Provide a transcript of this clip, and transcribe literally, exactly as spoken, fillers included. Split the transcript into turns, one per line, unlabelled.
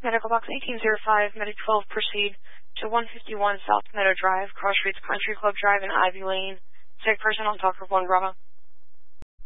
Medical Box eighteen oh five, Medic twelve, proceed to one fifty-one South Meadow Drive, Cross Streets Country Club Drive in Ivy Lane. Sick person on talk of one Bravo.